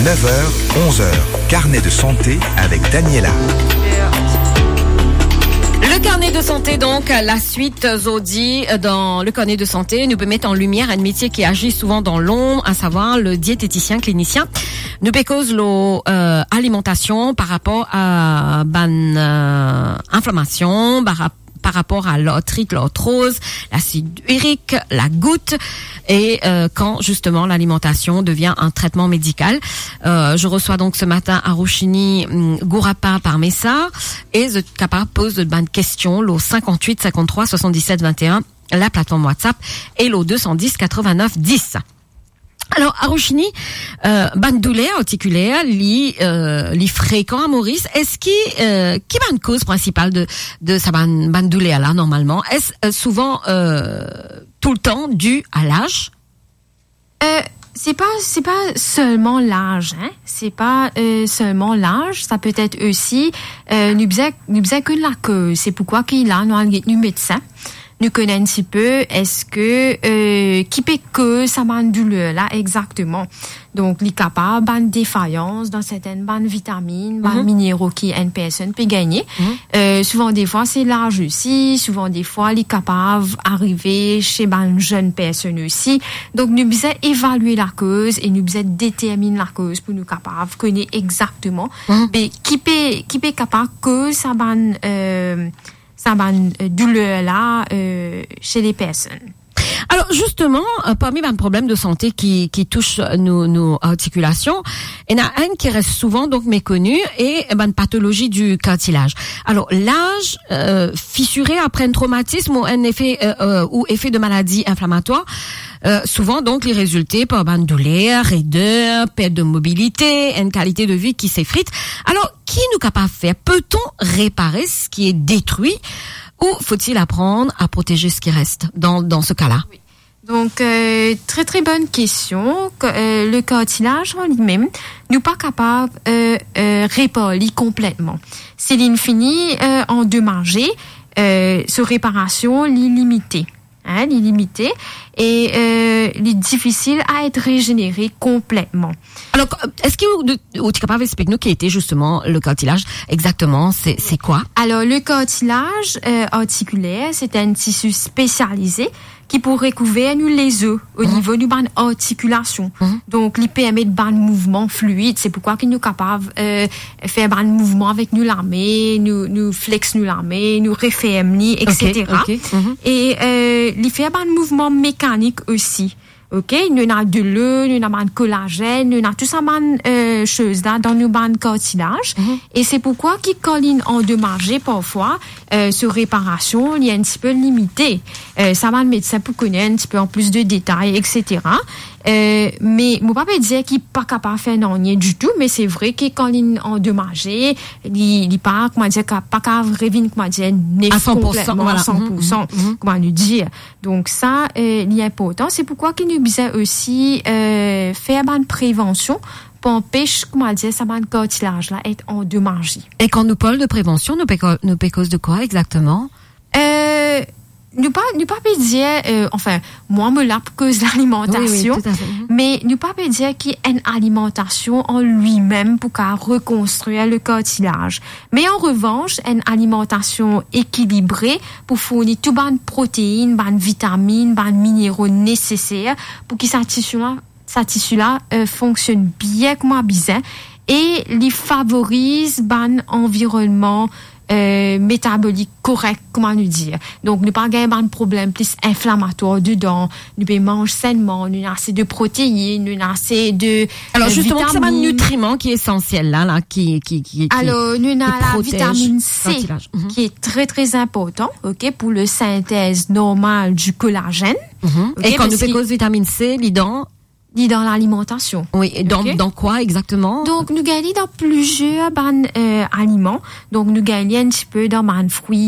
9h, 11h, carnet de santé avec Daniela. Le carnet de santé, donc, la suite, Zodi, dans le carnet de santé, nous peut mettre en lumière un métier qui agit souvent dans l'ombre, à savoir le diététicien clinicien. Nous peut cause l'alimentation par rapport à inflammation, par rapport à l'arthrite, l'arthrose, l'acide urique, la goutte, et quand justement l'alimentation devient un traitement médical. Je reçois donc ce matin à Rouchini Gourapa par message et je capable pose de bonnes questions l'au 58 53 77 21 la plateforme WhatsApp et l'au 210 89 10. Alors, à Rouchini, douleur articulaire, li fréquent à Maurice, est-ce qui est une cause principale de sa douleur là, normalement? Est-ce souvent, tout le temps dû à l'âge? C'est pas seulement l'âge, hein. C'est pas seulement l'âge, ça peut être aussi, nous faisons que la cause. C'est pourquoi qu'il a, nous médecin. Nous connaissons un petit peu, est-ce que, qui peut que ça m'a douleur là, exactement. Donc, les capables, ban défaillance dans certaines ban vitamines, ban minéraux qui une personne peut gagner. Souvent des fois, c'est l'âge aussi. Souvent des fois, les capables arriver chez ban jeune personne aussi. Donc, nous devons évaluer la cause et nous devons déterminer la cause pour nous capables connaître exactement. Mais qui peut capable que ça ban, douleur là chez les personnes. Alors justement, parmi les problèmes de santé qui touchent nos articulations, il y en a un qui reste souvent donc méconnu et une pathologie du cartilage. Alors l'âge fissuré après un traumatisme ou un effet ou effet de maladie inflammatoire, souvent donc les résultats par une douleur, raideur, perte de mobilité, une qualité de vie qui s'effrite. Alors qui nous capable de faire? Peut-on réparer ce qui est détruit? Ou faut-il apprendre à protéger ce qui reste dans ce cas-là? Oui. Donc, très très bonne question. Le cartilage en lui-même, nous pas capable réparer complètement. C'est l'infini endommagé, sa réparation l'illimitée. Hein, l'illimité et les difficile à être régénéré complètement. Alors, est-ce que vous êtes capable d'expliquer nous qui était justement le cartilage exactement? C'est quoi? Alors, le cartilage articulaire, c'est un tissu spécialisé qui pourrait couvrir nous les os au niveau du ban articulation. Donc, il permet de ban mouvement fluide. C'est pourquoi qu'il nous capable faire ban mouvement avec nous l'armée, nous flex nous l'armée, nous referme ni, etc. Et il fait ban mouvement mécanique aussi. OK, nous avons de l'eau, nous avons de collagène, nous avons tout ça choses là dans nos bandes cartilage et c'est pourquoi qui colline endommagé parfois sur réparation, il y a un petit peu limité. Ça va le médecin pour connaître un petit peu en plus de détails, etc. Mais mon papa disait qu'il pas capable de faire rien du tout, mais c'est vrai qu'il colline endommagé, il pas comment dire pas capable revient comment dire à 100%, voilà. 100%, comment nous dire. Donc ça il est important, c'est pourquoi qu'il nous disait aussi faire une prévention pour empêcher comment dire ça ban cartilage là être endommagé. Et quand nous parlons de prévention, nous cause de quoi exactement? Nous pas dire enfin moi me la cause l'alimentation mais nous pas dire qu'il y a une alimentation en lui-même pour qu'à reconstruire le cartilage mais en revanche une alimentation équilibrée pour fournir tout ban protéines, ban vitamines, ban minéraux nécessaires pour que ce tissu là fonctionne bien comme bien et lui favorise ban environnement métabolique correct, comment nous dire. Donc, nous pas gagner un problème plus inflammatoire dedans. Nous pouvons manger sainement, nous avons assez de protéines, nous avons assez de alors, justement, vitamines. C'est un nutriment qui est essentiel, là, qui alors, nous avons la vitamine C, qui est très, très important, OK, pour la synthèse normale du collagène. Okay, et quand nous faisons vitamine C, dans l'alimentation. Oui, et dans quoi exactement? Donc, nous gagnons dans plusieurs aliments. Donc, nous gagnons un petit peu dans fruits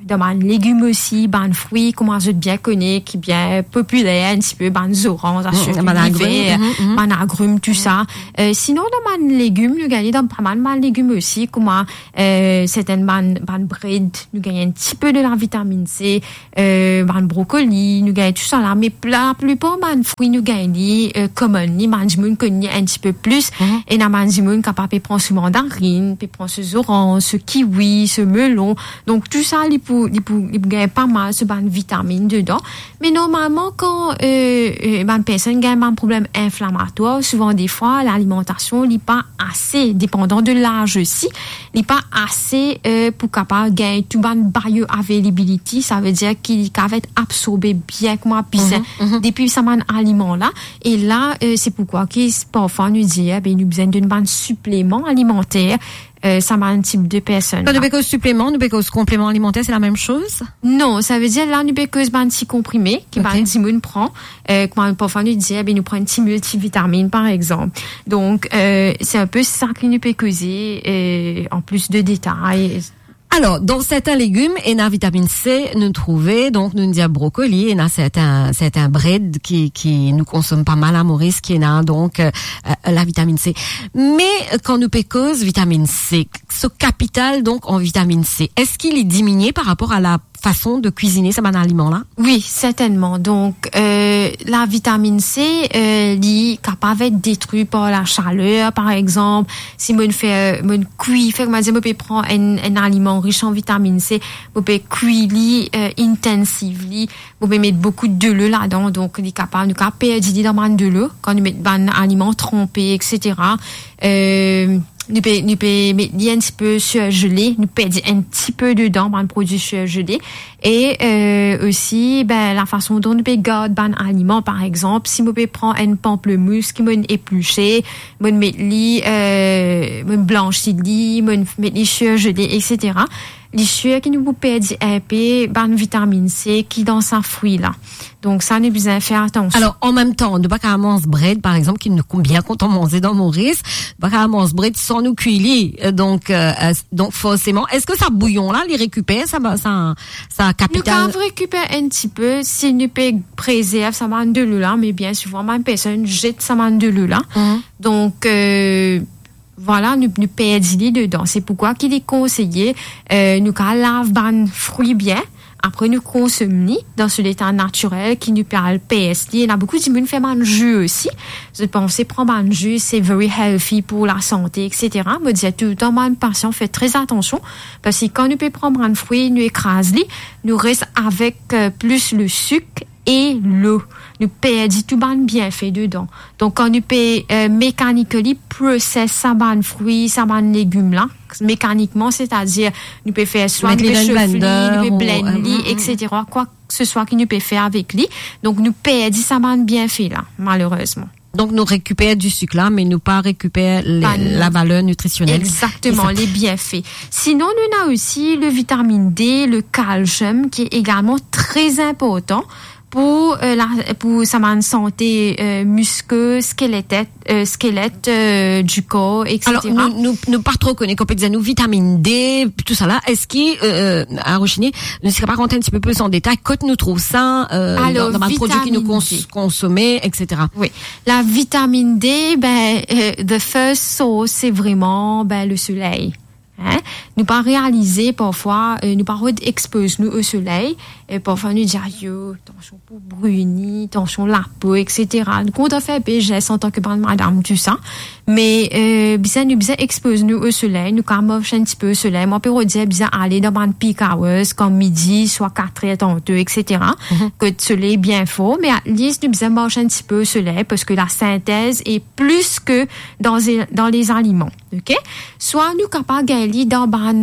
dans ban légumes aussi, ban fruits, comment je bien connais, qui bien populaire, un petit peu, ban oranges, ban agrumes, tout ça. Sinon, dans ban légumes, nous gagnons dans pas mal ban légumes aussi, comment, certaines ban bread, nous gagnons un petit peu de la vitamine C, ban brocoli, nous gagnons tout ça là, mais la plupart ban fruits, nous gagnons, commonly, ban jimoun connaît un petit peu plus, et dans ban jimoun capable de prendre ce mandarine, puis prendre ce orange, ce kiwi, ce melon. Donc, tout ça, il peut gagner pas mal ce ban vitamine dedans. Mais normalement, quand, ban personne gagne un problème inflammatoire, souvent des fois, l'alimentation n'est pas assez, dépendant de l'âge aussi, n'est pas assez, pour capable gagner tout ban bioavailability. Ça veut dire qu'il va être absorbé bien comme un pissin depuis ce ban aliment là. Et là, c'est pourquoi parfois nous dit, nous besoin d'un ban supplément alimentaire. Ça m'a un type de personne. Quand nous bécos supplément, nous bécos complément alimentaire, c'est la même chose? Non, ça veut dire là, nous bécos un petit comprimé, qui par exemple prend, quand parfois nous dit, nous prenons un petit multivitamine, par exemple. Donc, c'est un peu ça que nous bécos, en plus de détails. Alors, dans certains légumes, et la vitamine C, nous trouvons, donc, nous disons brocoli, et là, certains bread qui nous consomme pas mal à Maurice, qui est là, donc, la vitamine C. Mais, quand nous pécons vitamine C, ce capital, donc, en vitamine C, est-ce qu'il est diminué par rapport à la façon de cuisiner ce aliment-là? Oui, certainement. Donc, la vitamine C, est capable d'être détruite par la chaleur, par exemple. Si mon cuit, fait que moi, je peux prendre un aliment riche en vitamine C, je peux cuire intensivement, je peux mettre beaucoup de l'eau là-dedans, donc, il est capable, nous capable perdre dans de l'eau, quand nous mettons un aliment trempé, etc. Nous peut mettre un petit peu surgelé, nous perdre un petit peu dedans, un produit surgelé. Et, aussi, la façon dont nous peut garder un aliment, par exemple, si nous peut prendre un pamplemousse qui m'ont épluché, m'ont mettre m'ont blanchi, m'ont mettre surgelé, etc. Les sueurs qui nous vous perdent un peu, vitamine C qui dans sa fruit là. Donc ça, nous besoin faire attention. Alors, en même temps, de pas manger bread, par exemple, qui nous combien quand on mangeait dans Maurice, pas manger bread sans nous cuire. Donc forcément, est-ce que ça bouillon là, les récupère, ça capital? Nous quand récupère un petit peu, si nous peut préserve, ça manque de l'eau là, mais bien souvent, même personne jette ça manque de l'eau là. Donc, voilà, nous perdons dedans. C'est pourquoi qu'il est conseillé, nous lave ban fruits bien. Après, nous consommons dans ce état naturel qui nous parle PSD. Il y a beaucoup de gens qui font un jus aussi. Je pense, prendre un jus, c'est very healthy pour la santé, etc. Moi, je dis tout le temps, mon patient fait très attention. Parce que quand nous pouvons prendre un fruit, nous écrasons, nous restons avec plus le sucre et l'eau. Nous perdons tout ban bienfait dedans. Donc, quand nous pouvons mécaniquement processer ça ban fruits, ça ban légumes là, mécaniquement, c'est-à-dire, nous pouvons faire soit nous pouvons chauffer, nous pouvons blender, etc. Quoi que ce soit que nous pouvons faire avec lui. Donc, nous perdons ça ban bienfait là, malheureusement. Donc, nous récupérons du sucre là, mais nous pas récupérer la valeur nutritionnelle. Exactement, les bienfaits. Sinon, nous avons aussi le vitamine D, le calcium, qui est également très important pour sa santé musculeuse, squelette du corps, etc. Alors nous pas trop connaître comme nous vitamine D tout ça là. Est-ce qu'il à Rochinier ne serait pas rentrer un petit peu plus en détail quand nous trouve ça dans un produit qui nous consommer, etc. Oui, la vitamine D, the first source c'est vraiment le soleil. Hein? Nous pas réaliser parfois, nous pas exposer nous au soleil, et parfois nous dire attention pour brunir, attention la peau, etc. Nous compte à faire BGS en tant que madame tout ça, mais nous bien exposer nous au soleil, nous quand marcher un petit peu au soleil, moi peut dire bien aller dans un peak hours comme midi, soit 4h tantôt, etc. Que le soleil est bien fort, mais à least nous bien marcher un petit peu au soleil parce que la synthèse est plus que dans les aliments, ok? Soit nous capables gagner dans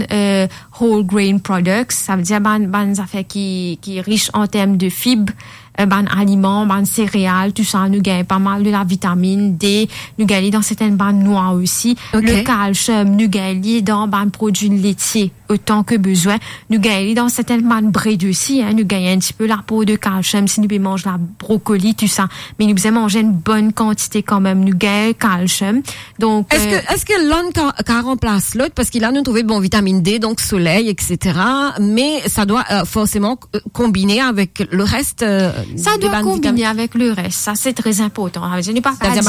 whole grain products, ça veut dire ban affaires qui est riche en termes de fibres, ban aliments, ban céréales, tout ça, nous gagne pas mal de la vitamine D, nous gagne dans certaines ban noix aussi, le calcium, nous gagne dans ban produits laitiers, autant que besoin. Nous gagnons dans certaines bread aussi, hein, nous gagnons un petit peu l'apport de calcium si nous mangons la brocoli, tout ça. Mais nous devons manger une bonne quantité quand même. Nous gagnons calcium. Donc, est-ce que l'un qui remplace l'autre? Parce qu'il a nous trouvé vitamine D, donc soleil, etc. Mais ça doit forcément combiner avec le reste. Ça doit combiner avec le reste. Ça, c'est très important. Je ne pas dire,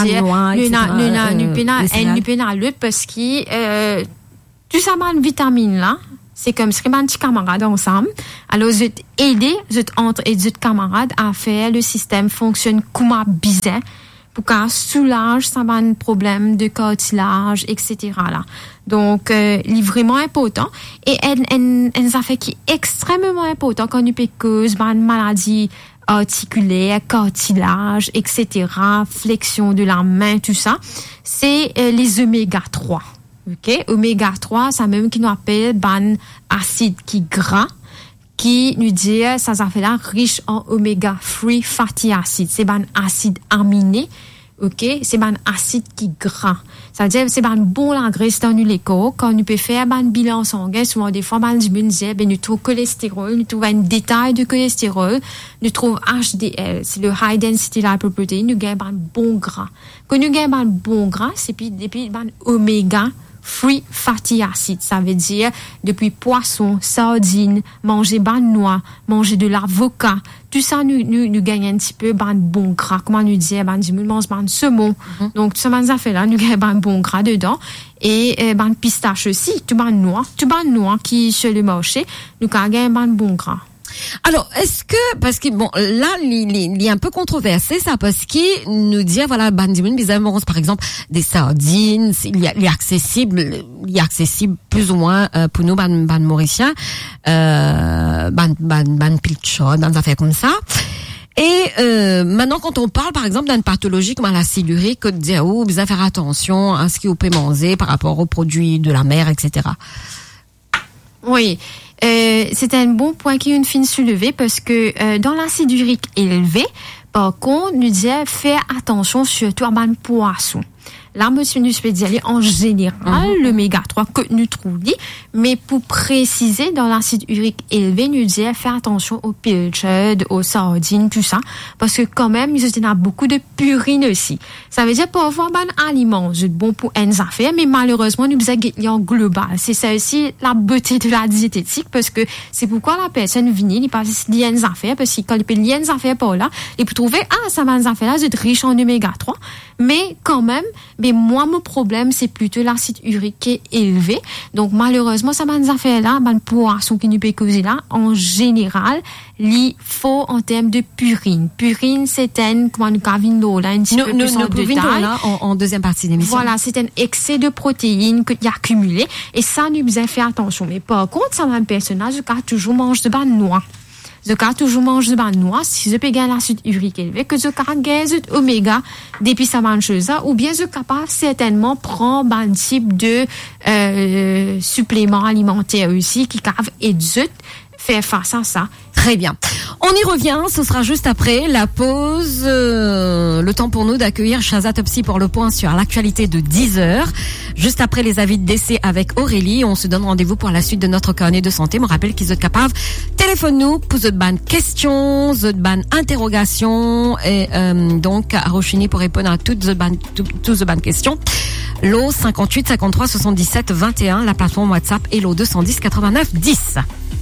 l'autre parce que, tout ça, une vitamine là, c'est comme si un petit camarade ensemble. Alors, je vais aider, entre et les camarades à faire le système fonctionne comme un bizarre pour qu'on soulage ça un problème de cartilage, etc. là. Donc, il est vraiment important. Et ça fait qui est extrêmement important quand on peut cause une maladie articulaire, cartilage, etc., flexion de la main, tout ça. C'est les oméga 3. OK? Oméga 3, ça même qui nous appelle acide qui gras, qui nous dit, ça fait là, riche en oméga 3 fatty acid. C'est acide aminé. OK? C'est acide qui gras. Ça veut dire, c'est bon la graisse dans les corps. Quand nous peut faire bilan sanguin, souvent des fois, nous trouvons cholestérol, nous trouvons un détail de cholestérol, nous trouvons HDL, c'est le high density lipoprotein, nous gagnons bon gras. Quand nous gagnons bon gras, c'est puis oméga 3 fatty acid. Ça veut dire, depuis poisson, sardines, manger noix, manger de l'avocat, tout ça, nous gagnons un petit peu, bon gras. Comment nous dire, nous mangeons saumon. Donc, tout ça, fait là, nous gagnons bon gras dedans. Et, pistache aussi, tout noix qui, sur le marché, nous gagnons bon gras. Alors, est-ce que, parce que bon, là, il est un peu controversé ça, parce qu'il nous dit, voilà, bizarrement, par exemple, des sardines, il est accessible plus ou moins pour nous, mauriciens, pilchon, des affaires comme ça. Et maintenant, quand on parle, par exemple, d'une pathologie comme l'acide urique, dire bien faire attention à ce qu'on peut manger par rapport aux produits de la mer, etc. Oui. C'est un bon point qui est une fine soulevée parce que dans l'acide urique élevé, par contre, nous disons faire attention surtout à un poisson. Là, monsieur, nous peut dire en général, l'oméga 3 que nous trouvons, mais pour préciser, dans l'acide urique élevé, nous disons faire attention aux pilchards, aux sardines, tout ça, parce que quand même, il y a beaucoup de purine aussi. Ça veut dire pour avoir un aliment, c'est bon pour une affaire, mais malheureusement, nous avons en global. C'est ça aussi la beauté de la diététique, parce que c'est pourquoi la personne vient, il passe lier une affaire, parce que quand il peut lier une affaire par là, il peut trouver, ça va une affaire là, c'est riche en oméga 3, mais quand même, mais moi, mon problème, c'est plutôt l'acide urique qui est élevé. Donc, malheureusement, ça m'a fait là, poisson qui nous peut causer là, en général, il faut en termes de purine. Purine, c'est comment nous avons l'eau là, un petit peu plus en détail. Là, en deuxième partie de l'émission. Voilà, c'est un excès de protéines qu'il y a accumulé. Et ça, nous devons faire attention. Mais par contre, ça m'a un personnage qui toujours mange de noix. Je toujours mange de noix, si je peux gagner l'acide urique élevé, que je gagne oméga depuis ça mange ça, ou bien je capable certainement prendre un type de supplément alimentaire aussi qui cave et faire face à ça. Très bien. On y revient, ce sera juste après la pause. Le temps pour nous d'accueillir Shazat Topsy pour le point sur l'actualité de 10h. Juste après les avis de décès avec Aurélie, on se donne rendez-vous pour la suite de notre carnet de santé. Je me rappelle qu'ils sont capables. Téléphone-nous pour votre ban questions, votre ban interrogations et donc à Rochini pour répondre à toutes les ban questions. L'eau 58 53 77 21, la plateforme WhatsApp et l'eau 210 89 10.